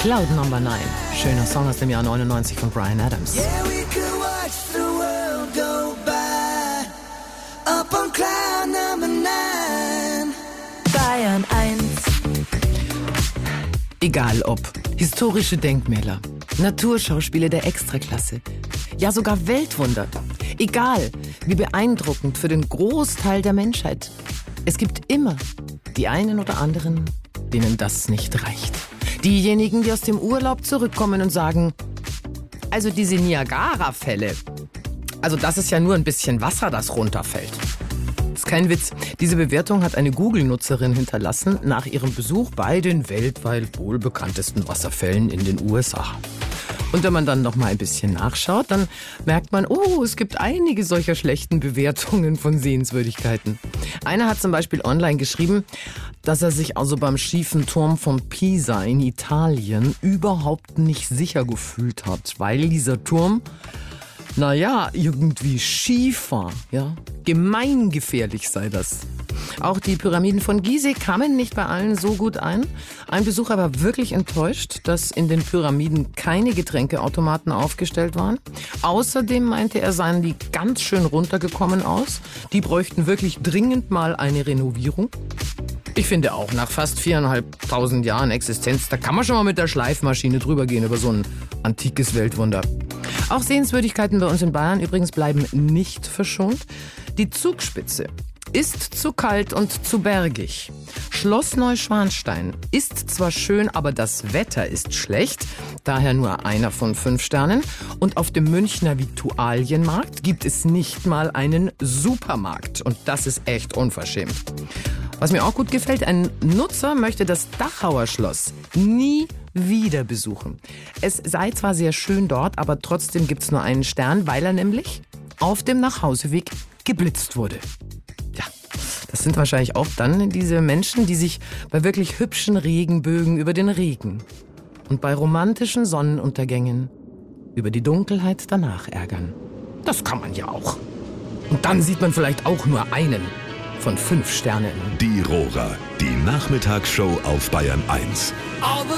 Cloud Number 9. Schöner Song aus dem Jahr 99 von Bryan Adams. Yeah, we could watch the world go by up on Cloud Number 9. Bayern 1. Egal ob historische Denkmäler, Naturschauspiele der Extraklasse, ja sogar Weltwunder. Egal, wie beeindruckend für den Großteil der Menschheit. Es gibt immer die einen oder anderen, denen das nicht reicht. Diejenigen, die aus dem Urlaub zurückkommen und sagen, also diese Niagara-Fälle, also das ist ja nur ein bisschen Wasser, das runterfällt. Das ist kein Witz. Diese Bewertung hat eine Google-Nutzerin hinterlassen nach ihrem Besuch bei den weltweit wohl bekanntesten Wasserfällen in den USA. Und wenn man dann noch mal ein bisschen nachschaut, dann merkt man, oh, es gibt einige solcher schlechten Bewertungen von Sehenswürdigkeiten. Einer hat zum Beispiel online geschrieben, dass er sich also beim schiefen Turm von Pisa in Italien überhaupt nicht sicher gefühlt hat, weil dieser Turm, naja, irgendwie schief war, ja. Gemeingefährlich sei das. Auch die Pyramiden von Gizeh kamen nicht bei allen so gut ein. Ein Besucher war wirklich enttäuscht, dass in den Pyramiden keine Getränkeautomaten aufgestellt waren. Außerdem meinte er, seien die ganz schön runtergekommen aus. Die bräuchten wirklich dringend mal eine Renovierung. Ich finde auch, nach fast 4.500 Jahren Existenz, da kann man schon mal mit der Schleifmaschine drüber gehen über so ein antikes Weltwunder. Auch Sehenswürdigkeiten bei uns in Bayern übrigens bleiben nicht verschont. Die Zugspitze ist zu kalt und zu bergig. Schloss Neuschwanstein ist zwar schön, aber das Wetter ist schlecht, daher nur einer von 5 Sternen. Und auf dem Münchner Viktualienmarkt gibt es nicht mal einen Supermarkt. Und das ist echt unverschämt. Was mir auch gut gefällt, ein Nutzer möchte das Dachauer Schloss nie wieder besuchen. Es sei zwar sehr schön dort, aber trotzdem gibt's nur einen Stern, weil er nämlich auf dem Nachhauseweg geblitzt wurde. Ja, das sind wahrscheinlich auch dann diese Menschen, die sich bei wirklich hübschen Regenbögen über den Regen und bei romantischen Sonnenuntergängen über die Dunkelheit danach ärgern. Das kann man ja auch. Und dann sieht man vielleicht auch nur einen von 5 Sternen. Die Rohrer, die Nachmittagsshow auf Bayern 1.